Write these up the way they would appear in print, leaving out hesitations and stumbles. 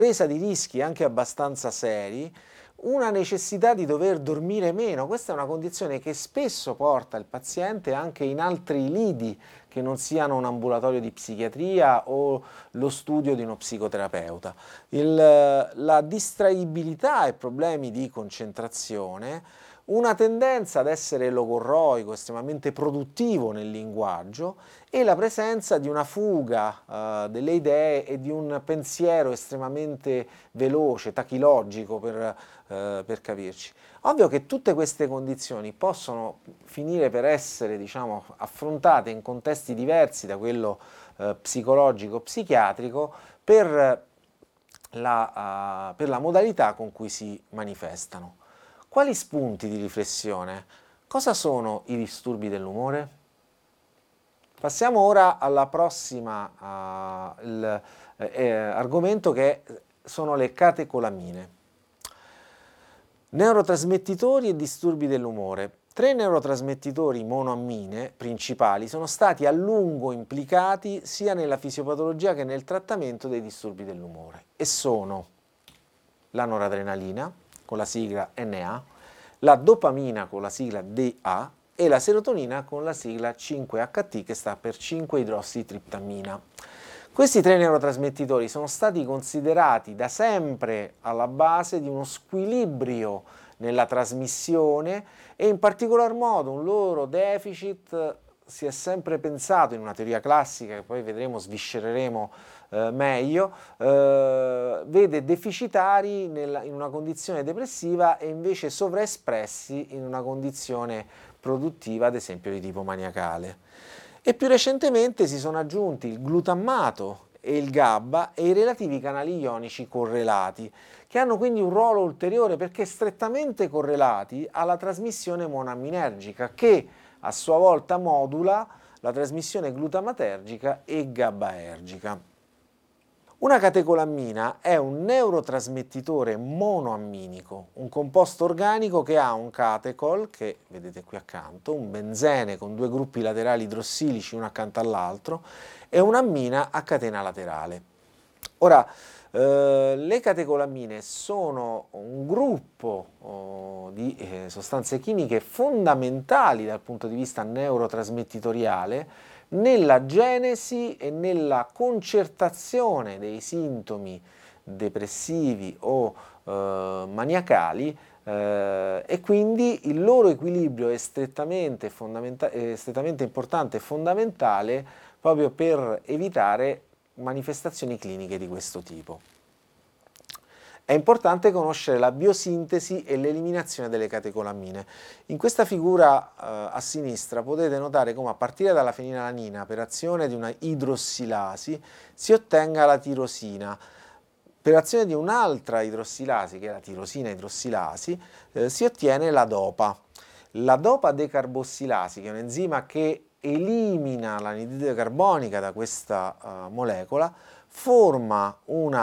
presa di rischi anche abbastanza seri, una necessità di dover dormire meno. Questa è una condizione che spesso porta il paziente anche in altri lidi che non siano un ambulatorio di psichiatria o lo studio di uno psicoterapeuta. La distraibilità e problemi di concentrazione, una tendenza ad essere logorroico, estremamente produttivo nel linguaggio e la presenza di una fuga delle idee e di un pensiero estremamente veloce, tachilogico per capirci. Ovvio che tutte queste condizioni possono finire per essere, diciamo, affrontate in contesti diversi da quello psicologico-psichiatrico per la modalità con cui si manifestano. Quali spunti di riflessione? Cosa sono i disturbi dell'umore? Passiamo ora alla prossima argomento che sono le catecolamine. Neurotrasmettitori e disturbi dell'umore. 3 neurotrasmettitori monoammine principali sono stati a lungo implicati sia nella fisiopatologia che nel trattamento dei disturbi dell'umore e sono la noradrenalina con la sigla NA, la dopamina con la sigla DA e la serotonina con la sigla 5-HT che sta per 5-idrossitriptamina. Questi 3 neurotrasmettitori sono stati considerati da sempre alla base di uno squilibrio nella trasmissione e in particolar modo un loro deficit si è sempre pensato in una teoria classica che poi vedremo, sviscereremo meglio, vede deficitari in una condizione depressiva e invece sovraespressi in una condizione produttiva, ad esempio di tipo maniacale. E più recentemente si sono aggiunti il glutammato e il GABA e i relativi canali ionici correlati, che hanno quindi un ruolo ulteriore perché strettamente correlati alla trasmissione monoamminergica, che a sua volta modula la trasmissione glutamatergica e GABAergica. Una catecolammina è un neurotrasmettitore monoamminico, un composto organico che ha un catechol, che vedete qui accanto, un benzene con 2 gruppi laterali idrossilici uno accanto all'altro e un'ammina a catena laterale. Ora, le catecolammine sono un gruppo di sostanze chimiche fondamentali dal punto di vista neurotrasmettitoriale nella genesi e nella concertazione dei sintomi depressivi o maniacali e quindi il loro equilibrio è strettamente importante e fondamentale proprio per evitare manifestazioni cliniche di questo tipo. È importante conoscere la biosintesi e l'eliminazione delle catecolammine. In questa figura a sinistra potete notare come a partire dalla fenilalanina per azione di una idrossilasi si ottenga la tirosina. Per azione di un'altra idrossilasi, che è la tirosina idrossilasi, si ottiene la dopa. La dopa decarbossilasi, che è un enzima che elimina l'anidride carbonica da questa molecola, forma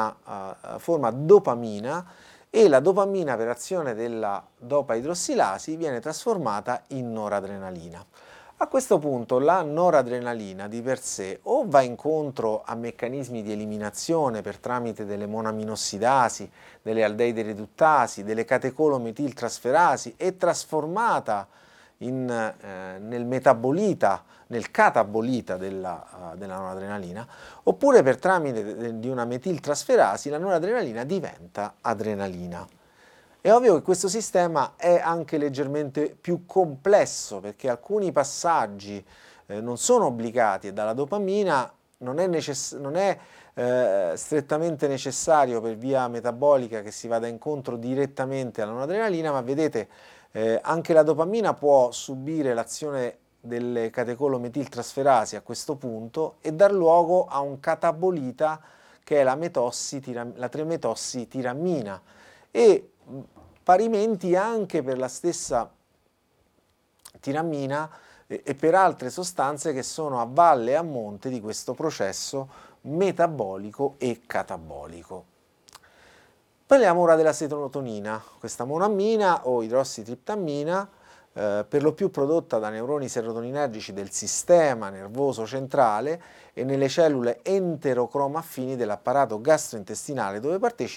dopamina e la dopamina per azione della dopa idrossilasi viene trasformata in noradrenalina. A questo punto la noradrenalina di per sé o va incontro a meccanismi di eliminazione per tramite delle monoaminoossidasi, delle aldeide riduttasi, delle catecolometiltrasferasi e trasformata nel metabolita, nel catabolita della noradrenalina, oppure per tramite di una metiltrasferasi la noradrenalina diventa adrenalina. È ovvio che questo sistema è anche leggermente più complesso perché alcuni passaggi non sono obbligati e dalla dopamina non è strettamente necessario per via metabolica che si vada incontro direttamente alla noradrenalina, ma vedete anche la dopamina può subire l'azione delle catecolometiltrasferasi a questo punto e dar luogo a un catabolita che è la 3-metossitirammina e parimenti anche per la stessa tirammina e per altre sostanze che sono a valle e a monte di questo processo metabolico e catabolico. Parliamo ora della serotonina, questa monoammina o idrossitriptamina per lo più prodotta da neuroni serotoninergici del sistema nervoso centrale e nelle cellule enterocromaffini dell'apparato gastrointestinale, dove partecipano